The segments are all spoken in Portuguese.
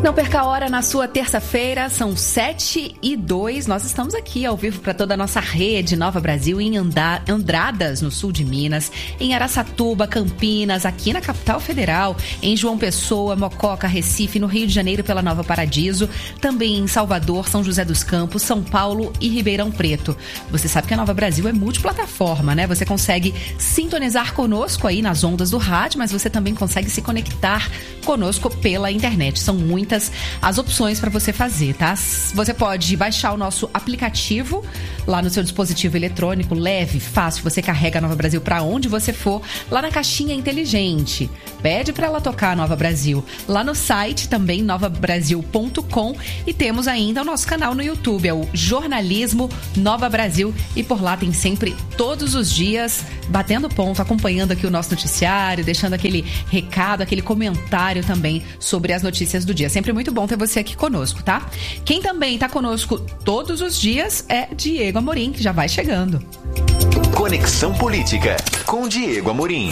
Não perca a hora na sua terça-feira, são 7h02. Nós estamos aqui ao vivo para toda a nossa rede Nova Brasil em Andradas, no sul de Minas, em Araçatuba, Campinas, aqui na capital federal, em João Pessoa, Mococa, Recife, no Rio de Janeiro pela Nova Paradiso, também em Salvador, São José dos Campos, São Paulo e Ribeirão Preto. Você sabe que a Nova Brasil é multiplataforma, né? Você consegue sintonizar conosco aí nas ondas do rádio, mas você também consegue se conectar conosco pela internet. São muitas as opções para você fazer, tá? Você pode baixar o nosso aplicativo lá no seu dispositivo eletrônico, leve, fácil. Você carrega a Nova Brasil para onde você for, lá na caixinha inteligente. Pede para ela tocar a Nova Brasil. Lá no site também, novabrasil.com, e temos ainda o nosso canal no YouTube, é o Jornalismo Nova Brasil, e por lá tem sempre, todos os dias, batendo ponto, acompanhando aqui o nosso noticiário, deixando aquele recado, aquele comentário também sobre as notícias do dia. Sempre muito bom ter você aqui conosco, tá? Quem também está conosco todos os dias é Diego Amorim, que já vai chegando. Conexão Política, com Diego Amorim.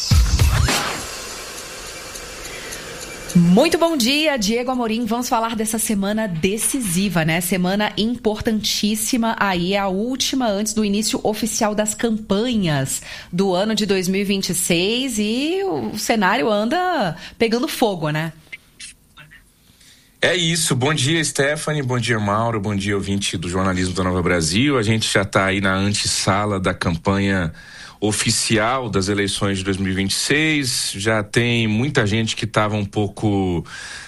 Muito bom dia, Diego Amorim. Vamos falar dessa semana decisiva, né? Semana importantíssima, aí é a última antes do início oficial das campanhas do ano de 2026, e o cenário anda pegando fogo, né? É isso, bom dia Stephanie, bom dia Mauro, bom dia ouvinte do Jornalismo da Nova Brasil. A gente já está aí na antessala da campanha oficial das eleições de 2026, já tem muita gente que estava um pouco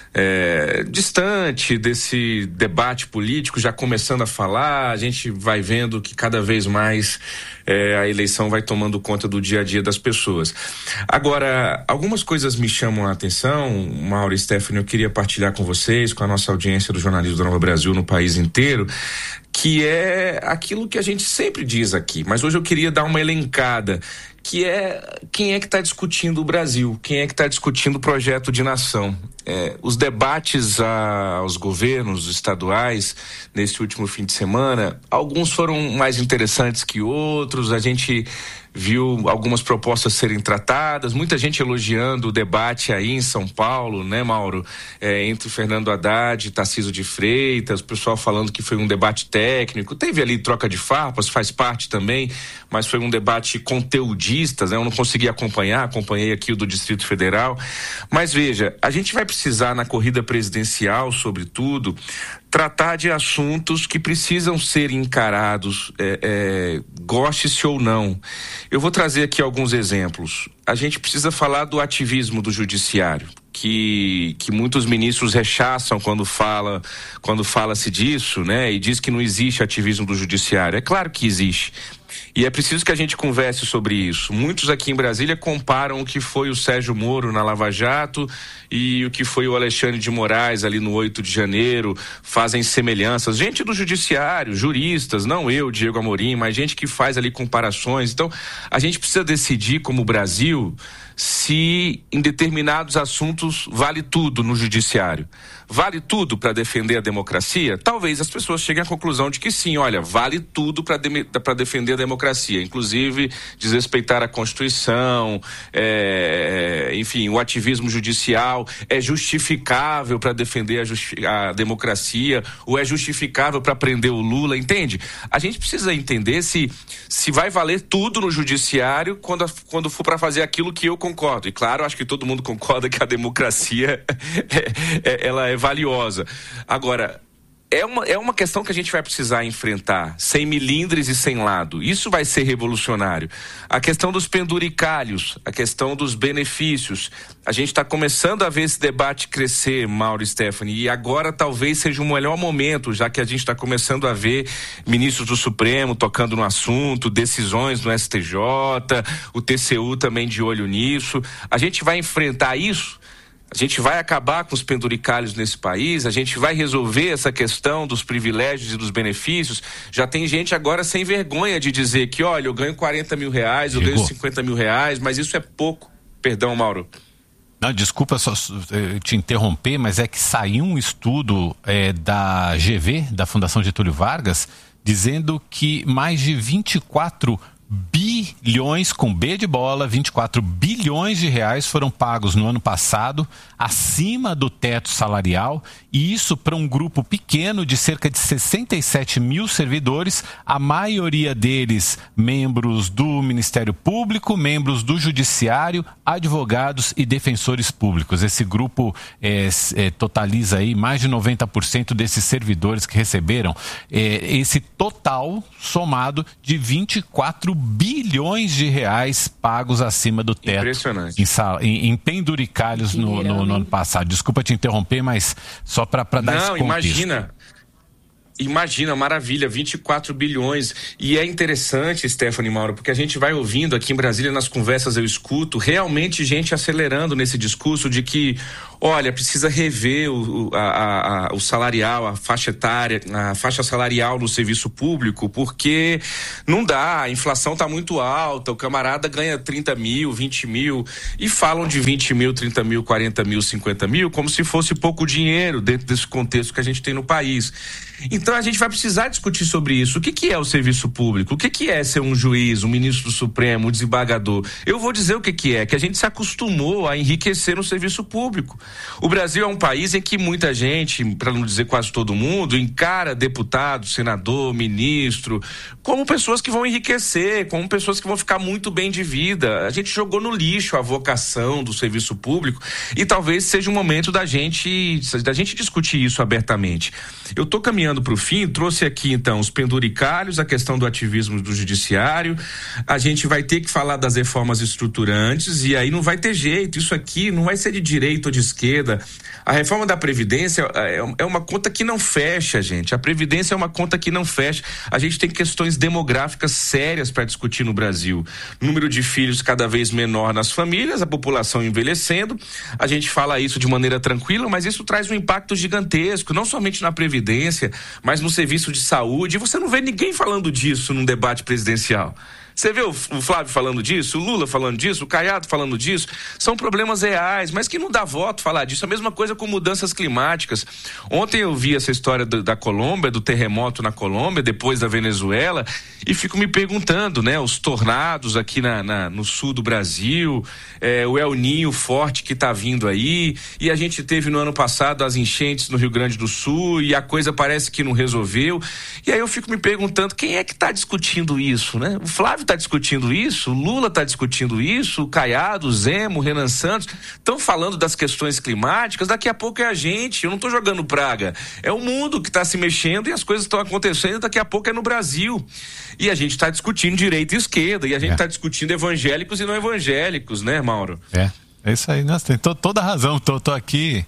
distante desse debate político, já começando a falar. A gente vai vendo que cada vez mais a eleição vai tomando conta do dia a dia das pessoas. Agora, algumas coisas me chamam a atenção, Mauro e Stephanie, eu queria partilhar com vocês, com a nossa audiência do Jornalismo da Nova Brasil no país inteiro, que é aquilo que a gente sempre diz aqui, mas hoje eu queria dar uma elencada, que é quem é que está discutindo o Brasil, quem é que está discutindo o projeto de nação. Os debates aos governos estaduais nesse último fim de semana, alguns foram mais interessantes que outros. A gente viu algumas propostas serem tratadas, muita gente elogiando o debate aí em São Paulo, né, Mauro? Entre Fernando Haddad e Tarcísio de Freitas, o pessoal falando que foi um debate técnico, teve ali troca de farpas, faz parte também, mas foi um debate conteudista, né? Eu não consegui acompanhei aqui o do Distrito Federal, mas veja, a gente vai precisar na corrida presidencial, sobretudo, tratar de assuntos que precisam ser encarados, goste-se ou não. Eu vou trazer aqui alguns exemplos. A gente precisa falar do ativismo do judiciário, que muitos ministros rechaçam quando fala-se disso, né? E diz que não existe ativismo do judiciário. É claro que existe. E é preciso que a gente converse sobre isso. Muitos aqui em Brasília comparam o que foi o Sérgio Moro na Lava Jato e o que foi o Alexandre de Moraes ali no 8 de janeiro, fazem semelhanças. Gente do judiciário, juristas, não eu, Diego Amorim, mas gente que faz ali comparações. Então, a gente precisa decidir como Brasil se em determinados assuntos vale tudo no judiciário. Vale tudo para defender a democracia? Talvez as pessoas cheguem à conclusão de que sim, olha, vale tudo para defender a democracia, inclusive desrespeitar a Constituição, enfim, o ativismo judicial é justificável para defender a democracia, ou é justificável para prender o Lula, entende? A gente precisa entender se vai valer tudo no judiciário quando for para fazer aquilo que eu concordo. E claro, acho que todo mundo concorda que a democracia ela é valiosa. Agora, é uma questão que a gente vai precisar enfrentar, sem milindres e sem lado. Isso vai ser revolucionário. A questão dos penduricalhos, a questão dos benefícios. A gente está começando a ver esse debate crescer, Mauro e Stephanie, e agora talvez seja o melhor momento, já que a gente está começando a ver ministros do Supremo tocando no assunto, decisões no STJ, o TCU também de olho nisso. A gente vai enfrentar isso. A gente vai acabar com os penduricalhos nesse país, a gente vai resolver essa questão dos privilégios e dos benefícios. Já tem gente agora sem vergonha de dizer que, olha, eu ganho 40 mil reais, eu ganho 50 mil reais, mas isso é pouco. Perdão, Mauro. Não, desculpa só te interromper, mas é que saiu um estudo da GV, da Fundação Getúlio Vargas, dizendo que mais de 24 bilhões, com B de bola, 24 bilhões de reais foram pagos no ano passado, acima do teto salarial, e isso para um grupo pequeno de cerca de 67 mil servidores, a maioria deles membros do Ministério Público, membros do Judiciário, advogados e defensores públicos. Esse grupo totaliza aí mais de 90% desses servidores que receberam esse total somado de 24 bilhões de reais pagos acima do teto. Impressionante. Em penduricalhos no ano passado. Desculpa te interromper, mas só para dar esse contexto. Imagina, maravilha, 24 bilhões. E é interessante, Stephanie, Mauro, porque a gente vai ouvindo aqui em Brasília, nas conversas eu escuto, realmente gente acelerando nesse discurso de que, olha, precisa rever o salarial, a faixa etária, a faixa salarial no serviço público, porque não dá, a inflação está muito alta, o camarada ganha 30 mil, 20 mil, e falam de 20 mil, 30 mil, 40 mil, 50 mil, como se fosse pouco dinheiro dentro desse contexto que a gente tem no país. Então a gente vai precisar discutir sobre isso. O que é o serviço público? O que é ser um juiz, um ministro do Supremo, um desembargador? Eu vou dizer o que é, que a gente se acostumou a enriquecer no serviço público. O Brasil é um país em que muita gente, para não dizer quase todo mundo, encara deputado, senador, ministro, como pessoas que vão enriquecer, como pessoas que vão ficar muito bem de vida. A gente jogou no lixo a vocação do serviço público e talvez seja um momento da gente discutir isso abertamente. Eu estou caminhando para o fim, trouxe aqui então os penduricalhos, a questão do ativismo do judiciário, a gente vai ter que falar das reformas estruturantes e aí não vai ter jeito, isso aqui não vai ser de direita ou de esquerda. A reforma da Previdência é uma conta que não fecha, gente. A Previdência é uma conta que não fecha. A gente tem questões demográficas sérias para discutir no Brasil. Número de filhos cada vez menor nas famílias, a população envelhecendo. A gente fala isso de maneira tranquila, mas isso traz um impacto gigantesco, não somente na Previdência, mas no serviço de saúde. E você não vê ninguém falando disso num debate presidencial. Você vê o Flávio falando disso, o Lula falando disso, o Caiado falando disso. São problemas reais, mas que não dá voto falar disso. A mesma coisa com mudanças climáticas. Ontem eu vi essa história da Colômbia, do terremoto na Colômbia, depois da Venezuela, e fico me perguntando, né? Os tornados aqui no sul do Brasil, o El Niño forte que está vindo aí, e a gente teve no ano passado as enchentes no Rio Grande do Sul, e a coisa parece que não resolveu. E aí eu fico me perguntando, quem é que está discutindo isso, né? O Flávio está discutindo isso, o Lula está discutindo isso, o Caiado, o Zema, o Renan Santos estão falando das questões climáticas. Daqui a pouco é a gente, eu não estou jogando praga, é o mundo que está se mexendo e as coisas estão acontecendo, daqui a pouco é no Brasil. E a gente está discutindo direita e esquerda, e a gente está discutindo evangélicos e não evangélicos, né, Mauro? É isso aí, nós tem toda a razão, tô aqui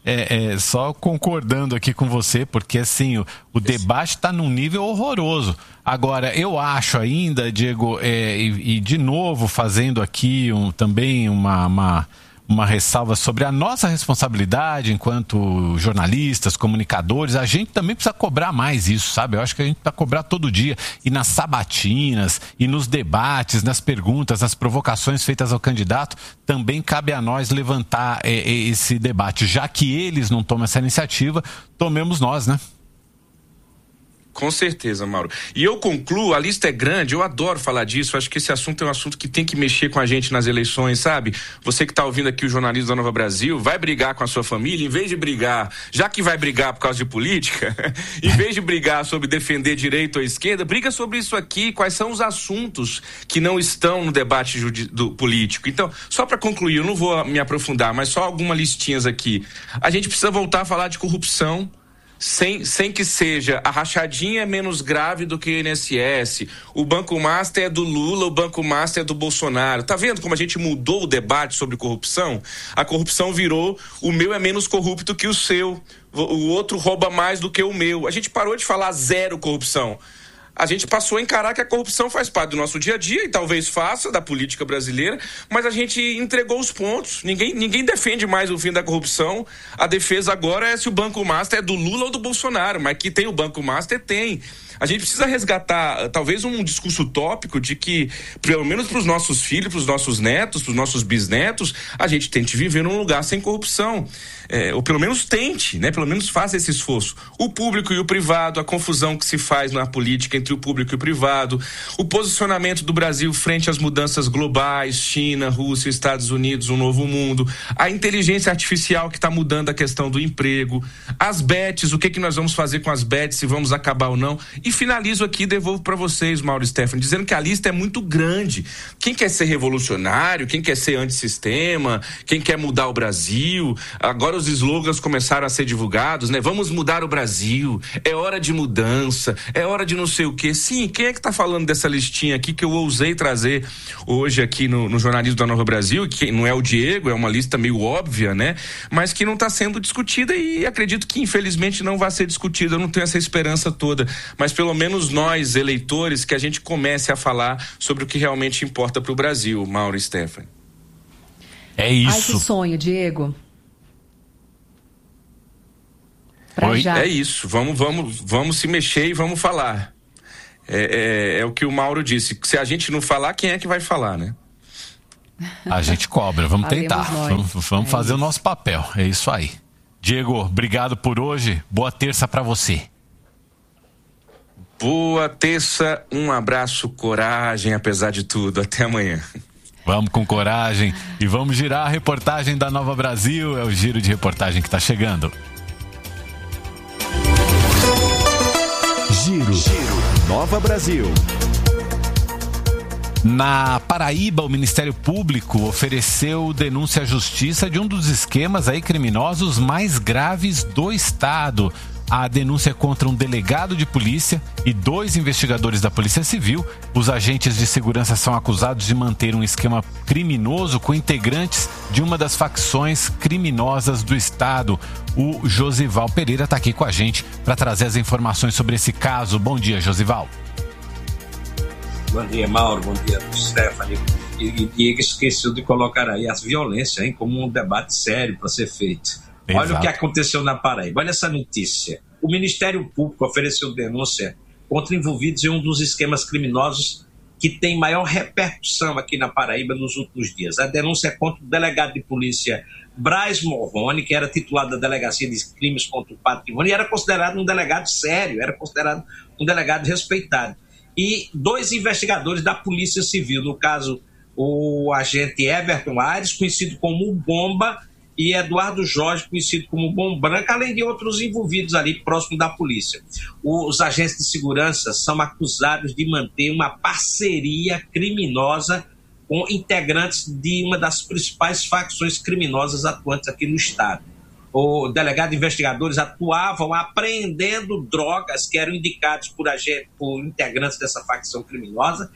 só concordando aqui com você, porque assim, o debate está num nível horroroso. Agora, eu acho ainda, Diego, e de novo fazendo aqui também uma ressalva sobre a nossa responsabilidade enquanto jornalistas, comunicadores, a gente também precisa cobrar mais isso, sabe? Eu acho que a gente precisa cobrar todo dia, e nas sabatinas, e nos debates, nas perguntas, nas provocações feitas ao candidato, também cabe a nós levantar esse debate, já que eles não tomam essa iniciativa, tomemos nós, né? Com certeza, Mauro. E eu concluo, a lista é grande, eu adoro falar disso, acho que esse assunto é um assunto que tem que mexer com a gente nas eleições, sabe? Você que está ouvindo aqui o jornalismo da Nova Brasil, vai brigar com a sua família, em vez de brigar, já que vai brigar por causa de política, em vez de brigar sobre defender direita ou esquerda, briga sobre isso aqui, quais são os assuntos que não estão no debate político. Então, só para concluir, eu não vou me aprofundar, mas só algumas listinhas aqui. A gente precisa voltar a falar de corrupção, sem que seja a rachadinha é menos grave do que o INSS, o Banco Master é do Lula, o Banco Master é do Bolsonaro. Tá vendo como a gente mudou o debate sobre corrupção? A corrupção virou, o meu é menos corrupto que o seu, o outro rouba mais do que o meu. A gente parou de falar zero corrupção. A gente passou a encarar que a corrupção faz parte do nosso dia a dia e talvez faça da política brasileira, mas a gente entregou os pontos. Ninguém defende mais o fim da corrupção. A defesa agora é se o Banco Master é do Lula ou do Bolsonaro, mas que tem o Banco Master, tem. A gente precisa resgatar talvez um discurso utópico de que, pelo menos para os nossos filhos, para os nossos netos, para os nossos bisnetos, a gente tente viver num lugar sem corrupção. Ou pelo menos tente, né? Pelo menos faça esse esforço. O público e o privado, a confusão que se faz na política entre entre o público e o privado, o posicionamento do Brasil frente às mudanças globais, China, Rússia, Estados Unidos, um novo mundo, a inteligência artificial que está mudando a questão do emprego, as bets, o que nós vamos fazer com as bets, se vamos acabar ou não. E finalizo aqui, devolvo para vocês, Mauro e Stephanie, dizendo que a lista é muito grande. Quem quer ser revolucionário, quem quer ser antissistema, quem quer mudar o Brasil, agora os slogans começaram a ser divulgados, né? Vamos mudar o Brasil, é hora de mudança, é hora de não sei o quê. Sim, quem é que está falando dessa listinha aqui que eu ousei trazer hoje aqui no Jornalismo da Nova Brasil, que não é o Diego, é uma lista meio óbvia, né? Mas que não está sendo discutida e acredito que infelizmente não vai ser discutida. Eu não tenho essa esperança toda, mas pelo menos nós, eleitores, que a gente comece a falar sobre o que realmente importa para o Brasil, Mauro e Stephanie. É isso. Ai, que sonho, Diego. Oi? É isso, vamos se mexer e vamos falar. É o que o Mauro disse, se a gente não falar, quem é que vai falar, né? A gente cobra, vamos tentar, vamos fazer o nosso papel, é isso aí. Diego, obrigado por hoje, boa terça pra você. Boa terça, um abraço, coragem, apesar de tudo, até amanhã. Vamos com coragem e vamos girar a reportagem da Nova Brasil, é o giro de reportagem que tá chegando. Giro Nova Brasil. Na Paraíba, o Ministério Público ofereceu denúncia à Justiça de um dos esquemas aí criminosos mais graves do estado. A denúncia é contra um delegado de polícia e 2 investigadores da Polícia Civil. Os agentes de segurança são acusados de manter um esquema criminoso com integrantes de uma das facções criminosas do estado. O Josival Pereira está aqui com a gente para trazer as informações sobre esse caso. Bom dia, Josival. Bom dia, Mauro. Bom dia, Stephanie. E Diego esqueceu de colocar aí as violências, hein, como um debate sério para ser feito. Exato. Olha o que aconteceu na Paraíba. Olha essa notícia. O Ministério Público ofereceu denúncia contra envolvidos em um dos esquemas criminosos que tem maior repercussão aqui na Paraíba nos últimos dias. A denúncia é contra o delegado de polícia Braz Morrone, que era titular da Delegacia de Crimes contra o Patrimônio e era considerado um delegado sério, era considerado um delegado respeitado. E 2 investigadores da Polícia Civil, no caso o agente Everton Aires, conhecido como Bomba, e Eduardo Jorge, conhecido como Bom Branco, além de outros envolvidos ali próximo da polícia. Os agentes de segurança são acusados de manter uma parceria criminosa com integrantes de uma das principais facções criminosas atuantes aqui no estado. O delegado de investigadores atuavam apreendendo drogas que eram indicadas por integrantes dessa facção criminosa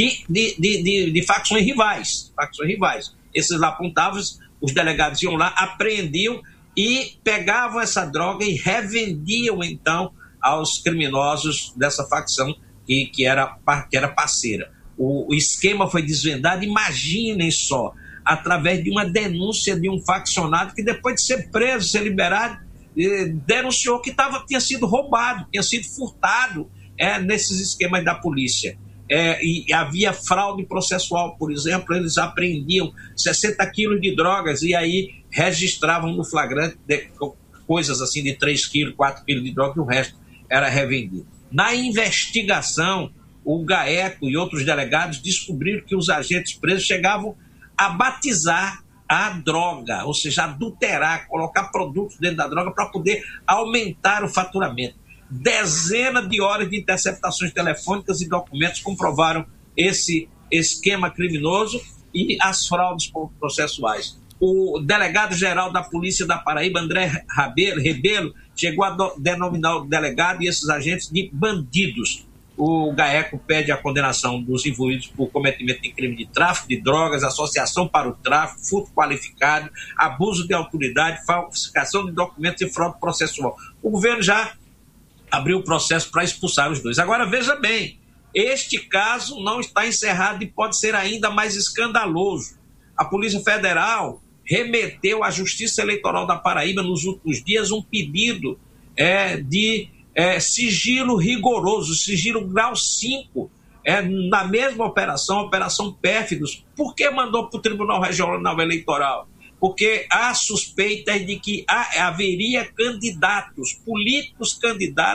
de facções rivais. Esses lá apontavam, os delegados iam lá, apreendiam e pegavam essa droga e revendiam então aos criminosos dessa facção que era parceira. O esquema foi desvendado, imaginem só, através de uma denúncia de um faccionado que depois de ser preso, ser liberado, denunciou que tinha sido roubado, tinha sido furtado nesses esquemas da polícia. E havia fraude processual, por exemplo, eles apreendiam 60 quilos de drogas e aí registravam no flagrante coisas assim de 3 quilos, 4 quilos de droga e o resto era revendido. Na investigação, o GAECO e outros delegados descobriram que os agentes presos chegavam a batizar a droga, ou seja, adulterar, colocar produtos dentro da droga para poder aumentar o faturamento. Dezenas de horas de interceptações telefônicas e documentos comprovaram esse esquema criminoso e as fraudes processuais. O delegado-geral da Polícia da Paraíba, André Rebelo, chegou a denominar o delegado e esses agentes de bandidos. O GAECO pede a condenação dos envolvidos por cometimento de crime de tráfico de drogas, associação para o tráfico, furto qualificado, abuso de autoridade, falsificação de documentos e fraude processual. O governo já abriu o processo para expulsar os 2. Agora, veja bem, este caso não está encerrado e pode ser ainda mais escandaloso. A Polícia Federal remeteu à Justiça Eleitoral da Paraíba nos últimos dias um pedido de sigilo rigoroso, sigilo grau 5, na mesma Operação Pérfidos. Por que mandou para o Tribunal Regional Eleitoral? Porque há suspeitas de que haveria políticos candidatos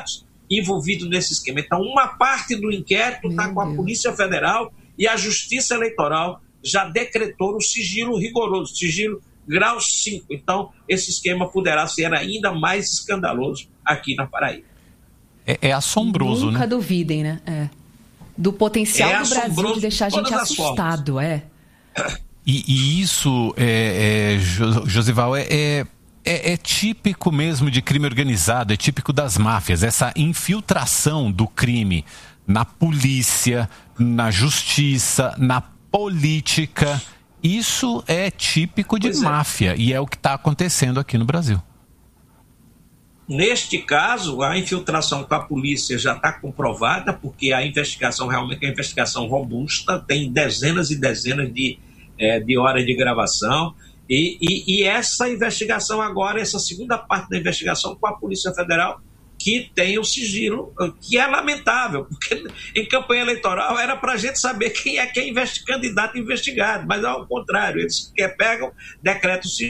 envolvidos nesse esquema. Então, uma parte do inquérito está com a Polícia Federal e a Justiça Eleitoral já decretou o sigilo rigoroso, sigilo grau 5. Então, esse esquema poderá ser ainda mais escandaloso aqui na Paraíba. É assombroso, Nunca né? duvidem, né? Do potencial do Brasil de deixar a gente assustado, E isso, Josival, é típico mesmo de crime organizado, é típico das máfias, essa infiltração do crime na polícia, na justiça, na política. Isso é típico de máfia e é o que está acontecendo aqui no Brasil. Neste caso, a infiltração com a polícia já está comprovada, porque a investigação realmente é uma investigação robusta, tem dezenas e dezenas de horas de gravação, e essa investigação agora, essa segunda parte da investigação com a Polícia Federal, que tem o sigilo, que é lamentável, porque em campanha eleitoral era para a gente saber quem é candidato investigado, mas ao contrário, eles pegam, decretam o sigilo